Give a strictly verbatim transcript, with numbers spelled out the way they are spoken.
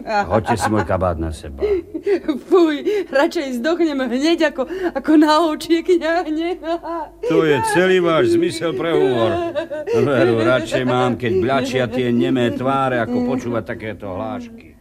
Hoďte si môj kabát na seba. Fuj, radšej zdochnem hneď ako, ako na očie kňahne. To je celý váš zmysel pre humor. Veru, radšej mám, keď bľačia tie nemé tváre, ako počúvať takéto hlášky.